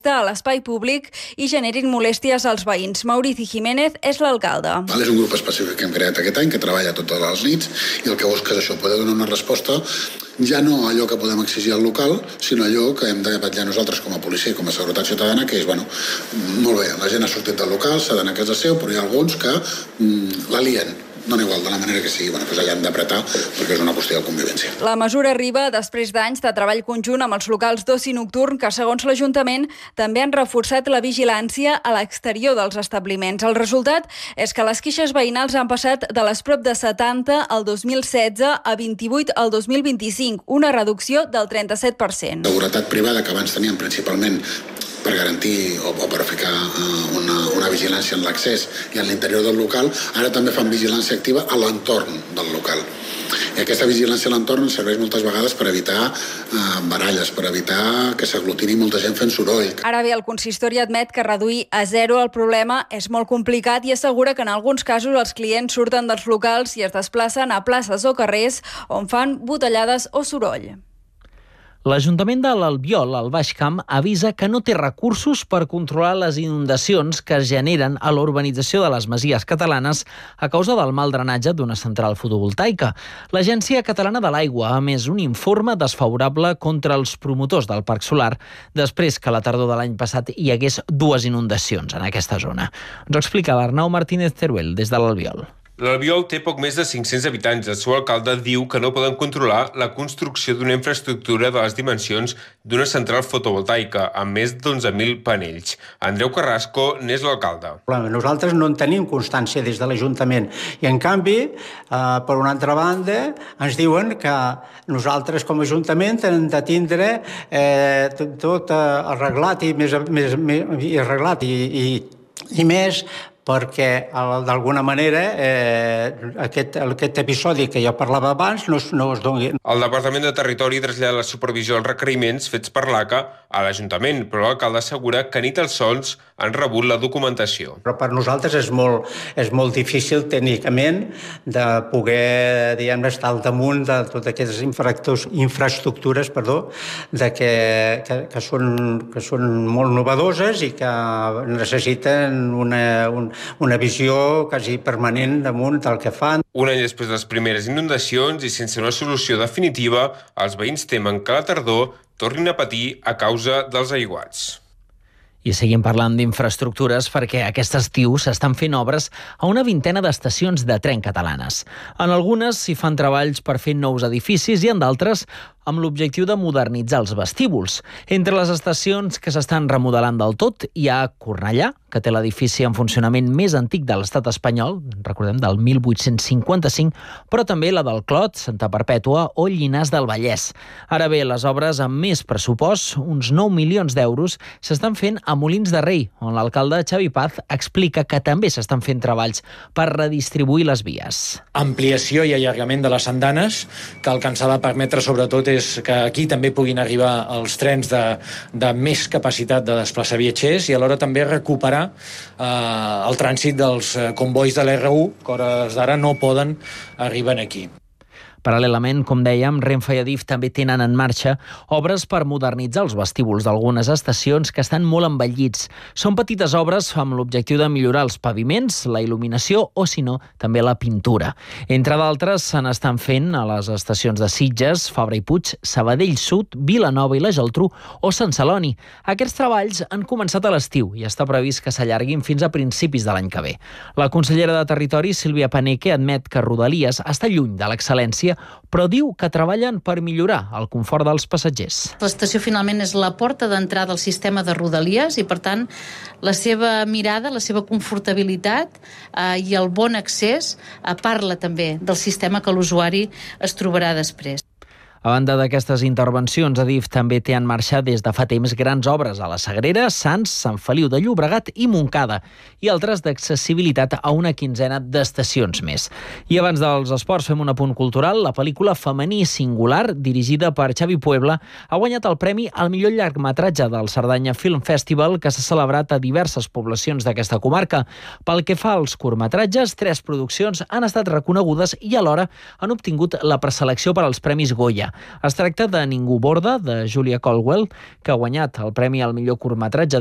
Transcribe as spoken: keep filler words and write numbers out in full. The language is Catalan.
a l'espai públic i generin molèsties als veïns. Maurici Jiménez és l'alcalde. És un grup específic que hem creat aquest any, que treballa totes les nits, i el que busca és això, poder donar una resposta ja no allò que podem exigir al local, sinó allò que hem de vetllar nosaltres com a policia i com a seguretat ciutadana, que és, bueno, molt bé, la gent ha sortit del local, s'ha d'anar a casa seu, però hi ha alguns que mm, la lien. No n'hi igual, de la manera que sigui, bueno, doncs allà hem d'apretar perquè és una qüestió de convivència. La mesura arriba després d'anys de treball conjunt amb els locals d'oci nocturn que, segons l'Ajuntament, també han reforçat la vigilància a l'exterior dels establiments. El resultat és que les queixes veïnals han passat de les prop de setanta al dos mil setze a vint-i-vuit al dos mil vint-i-cinc, una reducció del trenta-set per cent. Seguretat privada, que abans teníem principalment per garantir o, o per ficar uh, una, una vigilància en l'accés i en l'interior del local, ara també fan vigilància activa a l'entorn del local. I aquesta vigilància a l'entorn serveix moltes vegades per evitar uh, baralles, per evitar que s'aglutini molta gent fent soroll. Ara bé, el consistori admet que reduir a zero el problema és molt complicat i assegura que en alguns casos els clients surten dels locals i es desplacen a places o carrers on fan botellades o soroll. L'Ajuntament de l'Albiol, al Baix Camp, avisa que no té recursos per controlar les inundacions que es generen a la urbanització de les Masies Catalanes a causa del mal drenatge d'una central fotovoltaica. L'Agència Catalana de l'Aigua ha emès un informe desfavorable contra els promotors del Parc Solar després que a la tardor de l'any passat hi hagués dues inundacions en aquesta zona. Ens ho explica l'Arnau Martínez Teruel, des de l'Albiol. L'Albiol té poc més de cinc-cents habitants. El seu alcalde diu que no poden controlar la construcció d'una infraestructura de les dimensions d'una central fotovoltaica amb més d'onze mil panells. Andreu Carrasco n'és l'alcalde. Nosaltres no en tenim constància des de l'Ajuntament i, en canvi, eh, per una altra banda, ens diuen que nosaltres com a Ajuntament hem de tindre eh, tot arreglat i més, més, més i arreglat i, i, i més perquè d'alguna manera eh, aquest, aquest episodi que jo parlava abans no, no es doni. El Departament de Territori trasllada la supervisió als requeriments fets per l'A C A a l'Ajuntament, però l'alcalde assegura que ni tan sols han rebut la documentació. Però per nosaltres és molt, és molt difícil tècnicament de poder, diguem, estar al damunt de totes aquestes infraestructures, perdó, de que, que, que, són, que són molt novedoses i que necessiten una, un, una visió quasi permanent damunt del que fan. Un any després de les primeres inundacions i sense una solució definitiva, els veïns temen que a la tardor tornin a patir a causa dels aiguats. I seguim parlant d'infraestructures perquè aquest estiu s'estan fent obres a una vintena d'estacions de tren catalanes. En algunes s'hi fan treballs per fer nous edificis i en d'altres amb l'objectiu de modernitzar els vestíbuls. Entre les estacions que s'estan remodelant del tot hi ha Cornellà, que té l'edifici en funcionament més antic de l'estat espanyol, recordem, del mil vuit-cents cinquanta-cinc, però també la del Clot, Santa Perpètua o Llinars del Vallès. Ara bé, les obres amb més pressupost, uns nou milions d'euros, s'estan fent a Molins de Rei, on l'alcalde Xavi Paz explica que també s'estan fent treballs per redistribuir les vies. Ampliació i allargament de les andanes, que el que ens ha de permetre sobretot és que aquí també puguin arribar els trens de, de més capacitat de desplaçar viatgers i alhora també recuperar eh, el trànsit dels convois de l'R u, que a hores d'ara no poden arribar aquí. Paral·lelament, com dèiem, Renfe i Adif també tenen en marxa obres per modernitzar els vestíbuls d'algunes estacions que estan molt envellits. Són petites obres amb l'objectiu de millorar els paviments, la il·luminació o, si no, també la pintura. Entre d'altres, se n'estan fent a les estacions de Sitges, Fabra i Puig, Sabadell Sud, Vilanova i la Geltrú o Sant Celoni. Aquests treballs han començat a l'estiu i està previst que s'allarguin fins a principis de l'any que ve. La consellera de Territori, Sílvia Paneque, admet que Rodalies està lluny de l'excel·lència, però diu que treballen per millorar el confort dels passatgers. L'estació finalment és la porta d'entrada al sistema de Rodalies i, per tant, la seva mirada, la seva confortabilitat eh, i el bon accés eh, parla també del sistema que l'usuari es trobarà després. A banda d'aquestes intervencions, Adif també té en marxa des de fa temps grans obres a la Sagrera, Sants, Sant Feliu de Llobregat i Montcada, i altres d'accessibilitat a una quinzena d'estacions més. I abans dels esports fem un apunt cultural. La pel·lícula Femení Singular, dirigida per Xavi Puebla, ha guanyat el premi al millor llargmetratge del Cerdanya Film Festival, que s'ha celebrat a diverses poblacions d'aquesta comarca. Pel que fa als curtmetratges, tres produccions han estat reconegudes i alhora han obtingut la preselecció per als Premis Goya. Itàlia. Es tracta de Ningú borda, de Julia Caldwell, que ha guanyat el premi al millor curtmetratge